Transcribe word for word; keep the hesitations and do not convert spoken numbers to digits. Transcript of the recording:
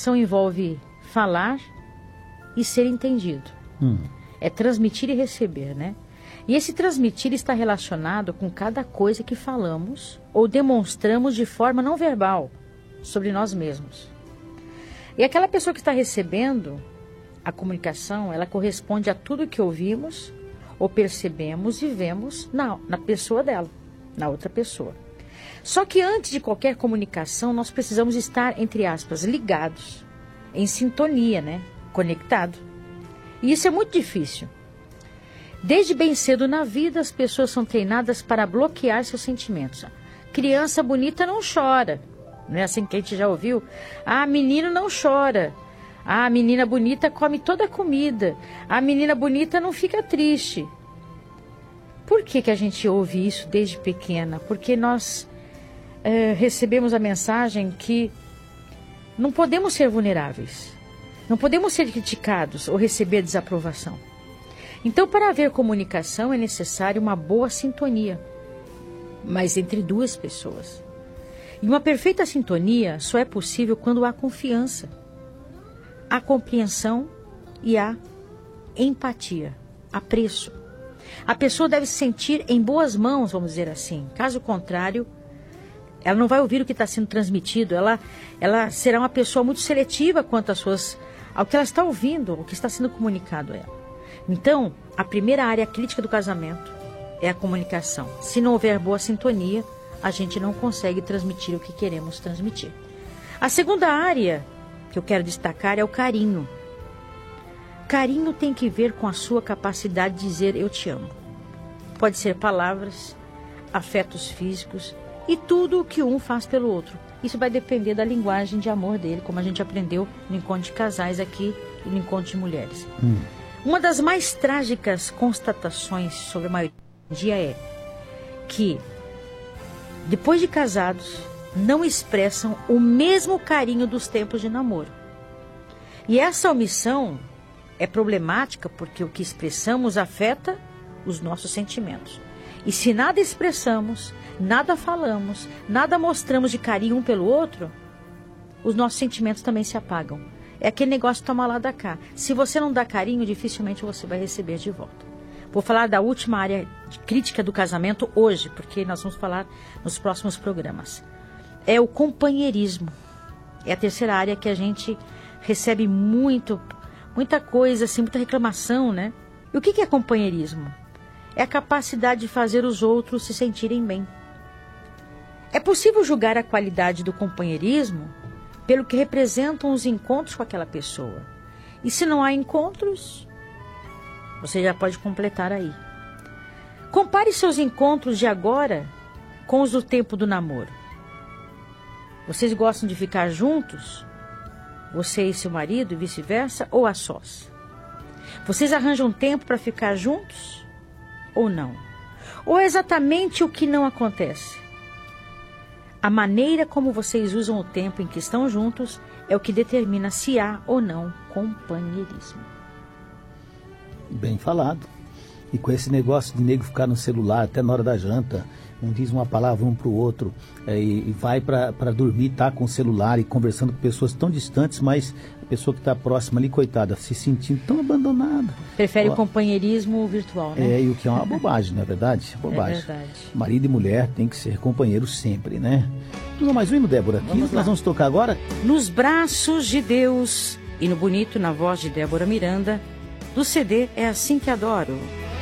comunicação envolve falar e ser entendido. Hum. É transmitir e receber, né? E esse transmitir está relacionado com cada coisa que falamos ou demonstramos de forma não verbal sobre nós mesmos. E aquela pessoa que está recebendo a comunicação, ela corresponde a tudo que ouvimos ou percebemos e vemos na, na pessoa dela, na outra pessoa. Só que antes de qualquer comunicação, nós precisamos estar, entre aspas, ligados, em sintonia, né? Conectado. E isso é muito difícil. Desde bem cedo na vida, as pessoas são treinadas para bloquear seus sentimentos. Criança bonita não chora. Não é assim que a gente já ouviu? Ah, menino não chora. Ah, a menina bonita come toda a comida. A menina bonita não fica triste. Por que que a gente ouve isso desde pequena? Porque nós é, recebemos a mensagem que não podemos ser vulneráveis. Não podemos ser criticados ou receber desaprovação. Então, para haver comunicação, é necessário uma boa sintonia, mas entre duas pessoas. E uma perfeita sintonia só é possível quando há confiança, há compreensão e há empatia, apreço. A pessoa deve se sentir em boas mãos, vamos dizer assim. Caso contrário, ela não vai ouvir o que está sendo transmitido. Ela, ela será uma pessoa muito seletiva quanto às suas, ao que ela está ouvindo, o que está sendo comunicado a ela. Então, a primeira área crítica do casamento é a comunicação. Se não houver boa sintonia, a gente não consegue transmitir o que queremos transmitir. A segunda área que eu quero destacar é o carinho. Carinho tem que ver com a sua capacidade de dizer eu te amo. Pode ser palavras, afetos físicos e tudo o que um faz pelo outro. Isso vai depender da linguagem de amor dele, como a gente aprendeu no encontro de casais aqui e no encontro de mulheres. Hum. Uma das mais trágicas constatações sobre a maioria dia é que, depois de casados, não expressam o mesmo carinho dos tempos de namoro. E essa omissão é problemática porque o que expressamos afeta os nossos sentimentos. E se nada expressamos, nada falamos, nada mostramos de carinho um pelo outro, os nossos sentimentos também se apagam. É aquele negócio de tomar lá da cá. Se você não dá carinho, dificilmente você vai receber de volta. Vou falar da última área de crítica do casamento hoje, porque nós vamos falar nos próximos programas. É o companheirismo. É a terceira área que a gente recebe muito, muita coisa, assim, muita reclamação, né? E o que é companheirismo? É a capacidade de fazer os outros se sentirem bem. É possível julgar a qualidade do companheirismo pelo que representam os encontros com aquela pessoa. E se não há encontros, você já pode completar aí. Compare seus encontros de agora com os do tempo do namoro. Vocês gostam de ficar juntos? Você e seu marido e vice-versa? Ou a sós? Vocês arranjam tempo para ficar juntos? Ou não? Ou é exatamente o que não acontece? A maneira como vocês usam o tempo em que estão juntos é o que determina se há ou não companheirismo. Bem falado. E com esse negócio de nego ficar no celular até na hora da janta, um diz uma palavra um para o outro, é, e vai para dormir, tá com o celular e conversando com pessoas tão distantes, mas a pessoa que está próxima ali, coitada, se sentindo tão abandonada. Prefere Ó, o companheirismo virtual, né? É, e o que é uma bobagem, não é verdade? Bobagem. É verdade. Marido e mulher tem que ser companheiros sempre, né? Vamos mais um, Débora? Aqui Vamos nós lá. vamos tocar agora. Nos braços de Deus e no bonito na voz de Débora Miranda, do C D É Assim Que Adoro.